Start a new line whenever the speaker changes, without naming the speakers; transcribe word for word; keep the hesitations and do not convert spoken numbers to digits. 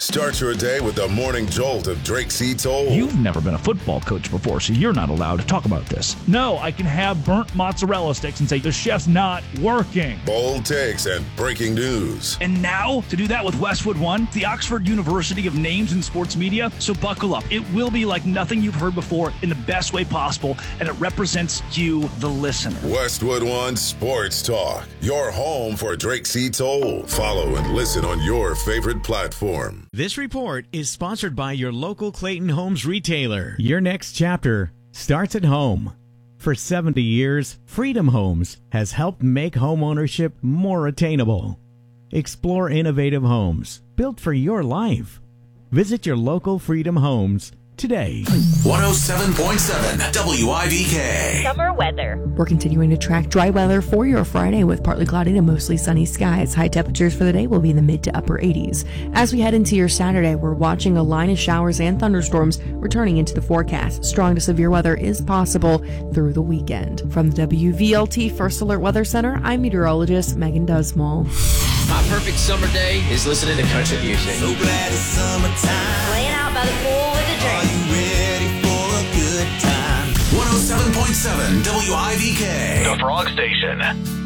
Start your day with the morning jolt of Drake C. Toll.
You've never been a football coach before, so you're not allowed to talk about this. No, I can have burnt mozzarella sticks and say the chef's not working.
Bold takes and breaking news.
And now, to do that with Westwood One, the Oxford University of names in sports media. So buckle up. It will be like nothing you've heard before in the best way possible, and it represents you, the listener.
Westwood One Sports Talk, your home for Drake C. Toll. Follow and listen on your favorite platform.
This report is sponsored by your local Clayton Homes retailer. Your next chapter starts at home. For seventy years, Freedom Homes has helped make homeownership more attainable. Explore innovative homes built for your life. Visit your local Freedom Homes today.
one oh seven point seven W I V K.
Summer weather.
We're continuing to track dry weather for your Friday with partly cloudy to mostly sunny skies. High temperatures for the day will be in the mid to upper eighties. As we head into your Saturday, we're watching a line of showers and thunderstorms returning into the forecast. Strong to severe weather is possible through the weekend. From the W V L T First Alert Weather Center, I'm meteorologist Megan Dusmall.
My perfect summer day is listening to country music.
So glad it's summertime.
Laying out by the pool with a drink.
Are you ready for a good time?
one oh seven point seven W I V K.
The Frog Station.